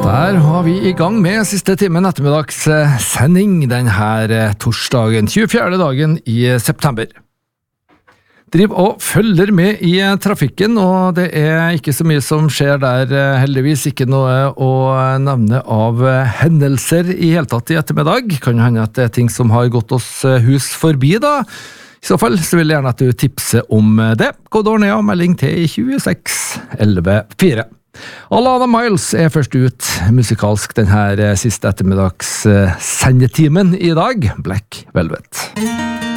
Der har vi i gang med siste timen ettermiddags sending denne torsdagen, 24. dagen i september. Driv og følger med i trafikken, og det er ikke så mye som skjer der, heldigvis ikke noe å nevne av hendelser i hele tatt i ettermiddag. Kan jo hende at det er ting som har gått oss hus forbi da. I så fall så vil jeg gjerne at du tipser om det. Kodord ned og melding til 26 11 4. Alana Miles er først ut musikalsk denne siste ettermiddags sendetimen i dag. Black Velvet.